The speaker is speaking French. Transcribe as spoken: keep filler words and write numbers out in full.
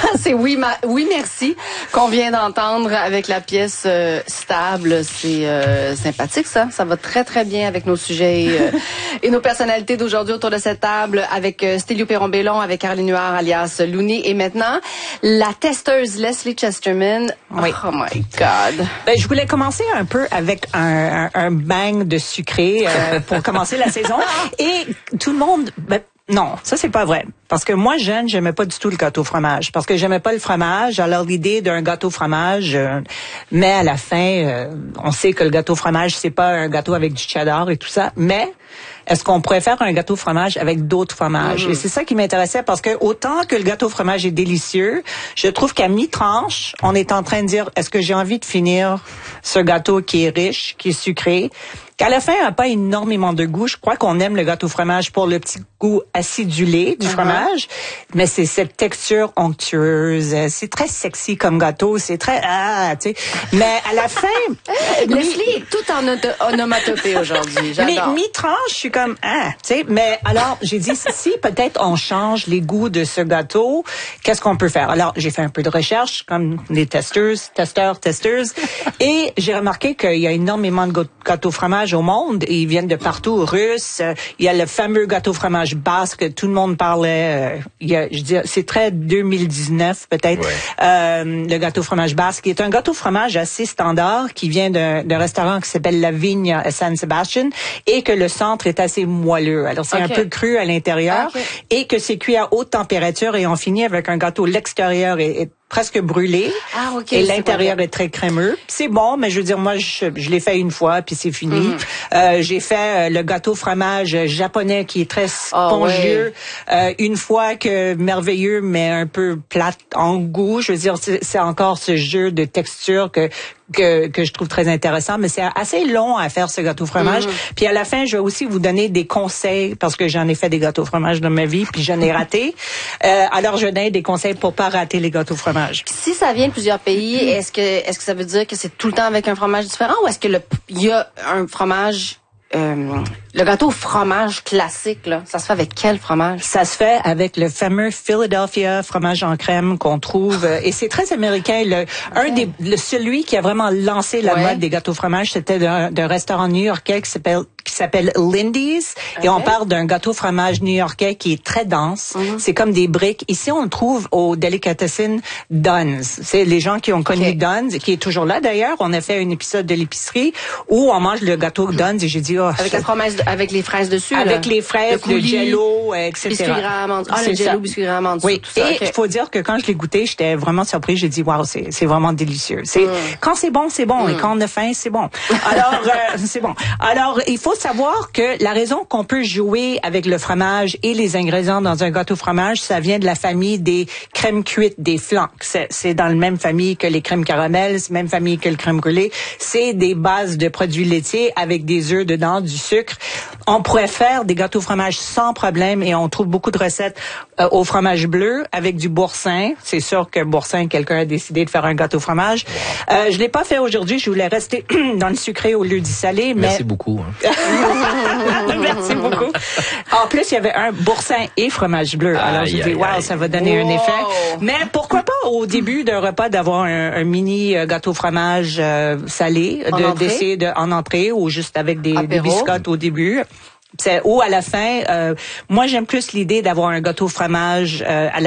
C'est oui, ma, oui merci qu'on vient d'entendre avec la pièce euh, Stable. C'est euh, sympathique ça. Ça va très très bien avec nos sujets et, euh, et nos personnalités d'aujourd'hui autour de cette table avec euh, Stélio Perron-Bellon, avec Caroline Huard alias Looney et maintenant la testeuse Leslie Chesterman. Oui. Oh my God. Ben, je voulais commencer un peu avec un, un, un bang de sucré euh, pour commencer la saison et tout le monde. Ben, non, ça c'est pas vrai. Parce que moi, jeune, j'aimais pas du tout le gâteau fromage. Parce que j'aimais pas le fromage. Alors l'idée d'un gâteau fromage, euh, mais à la fin, euh, on sait que le gâteau fromage, c'est pas un gâteau avec du cheddar et tout ça. Mais est-ce qu'on pourrait faire un gâteau fromage avec d'autres fromages? Mm-hmm. Et c'est ça qui m'intéressait parce que autant que le gâteau fromage est délicieux, je trouve qu'à mi-tranche, on est en train de dire, est-ce que j'ai envie de finir ce gâteau qui est riche, qui est sucré, qu'à la fin, il n'a pas énormément de goût. Je crois qu'on aime le gâteau fromage pour le petit goût acidulé du uh-huh. fromage, mais c'est cette texture onctueuse. C'est très sexy comme gâteau. C'est très... ah, tu sais. Mais à la fin... Leslie est tout en auto- onomatopée aujourd'hui. J'adore. Mais mi-tranche, je suis comme... ah, tu sais. Mais alors, j'ai dit, si peut-être on change les goûts de ce gâteau, qu'est-ce qu'on peut faire? Alors, j'ai fait un peu de recherche, comme les testeuses, testeurs, testeuses, et j'ai remarqué qu'il y a énormément de gâteaux fromage au monde et ils viennent de partout, russes. Il y a le fameux gâteau fromage basque que tout le monde parlait. Euh, il y a, je dis, c'est très deux mille dix-neuf peut-être. Ouais. Euh, le gâteau fromage basque, qui est un gâteau fromage assez standard qui vient d'un, d'un restaurant qui s'appelle La Vigne à San Sebastian et que le centre est assez moelleux. Alors c'est okay. un peu cru à l'intérieur okay. et que c'est cuit à haute température et on finit avec un gâteau l'extérieur est, est presque brûlé ah, okay, et l'intérieur est très crémeux. C'est bon, mais je veux dire, moi, je, je l'ai fait une fois, puis c'est fini. Mm. Euh, j'ai fait euh, le gâteau fromage japonais qui est très spongieux. Oh, ouais. euh, une fois que merveilleux, mais un peu plate en goût. Je veux dire, c'est, c'est encore ce jeu de texture que que que je trouve très intéressant, mais c'est assez long à faire ce gâteau fromage. Mm. Puis à la fin, je vais aussi vous donner des conseils parce que j'en ai fait des gâteaux fromage dans ma vie, puis j'en ai raté. Euh, alors je donne des conseils pour pas rater les gâteaux fromage. Si ça vient de plusieurs pays, est-ce que est-ce que ça veut dire que c'est tout le temps avec un fromage différent ou est-ce que le il y a un fromage euh, le gâteau au fromage classique là, ça se fait avec quel fromage? Ça se fait avec le fameux Philadelphia fromage en crème qu'on trouve et c'est très américain. Le, okay. Un des le, celui qui a vraiment lancé la ouais. mode des gâteaux fromage, c'était d'un, d'un restaurant new-yorkais qui s'appelle qui s'appelle Lindy's okay. et on parle d'un gâteau fromage new-yorkais qui est très dense. Mm-hmm. C'est comme des briques. Ici, on le trouve au Delicatessen Dunn's. C'est les gens qui ont connu okay. Dunn's, qui est toujours là d'ailleurs. On a fait un épisode de l'épicerie où on mange le gâteau Dunn's et j'ai dit oh, avec la fromage avec les fraises dessus. Avec là. les fraises, le, le jello, et cetera. Biscuit graham en dessous. Ah, le jello, biscuit graham en dessous. Oui. Tout ça, et il okay. faut dire que quand je l'ai goûté, j'étais vraiment surprise. J'ai dit, waouh, c'est, c'est vraiment délicieux. C'est, mm. quand c'est bon, c'est bon. Mm. Et quand on a faim, c'est bon. Alors, euh, c'est bon. Alors, il faut savoir que la raison qu'on peut jouer avec le fromage et les ingrédients dans un gâteau fromage, ça vient de la famille des crèmes cuites, des flancs. C'est, c'est dans la même famille que les crèmes caramel, c'est même famille que le crème brûlée. C'est des bases de produits laitiers avec des œufs dedans, du sucre. On pourrait faire des gâteaux fromage sans problème et on trouve beaucoup de recettes euh, au fromage bleu avec du boursin. C'est sûr que boursin, quelqu'un a décidé de faire un gâteau fromage. Wow. Euh, je l'ai pas fait aujourd'hui. Je voulais rester dans le sucré au lieu du salé. Mais... Merci beaucoup. Hein. Merci beaucoup. En plus, il y avait un boursin et fromage bleu. Alors, j'ai dit, wow, ça va donner wow. un effet. Mais pourquoi pas au début d'un repas d'avoir un, un mini gâteau fromage euh, salé, en de, entrée? d'essayer de, en entrée ou juste avec des, des biscottes au début. C'est, ou à la fin, euh, moi j'aime plus l'idée d'avoir un gâteau fromage euh, à la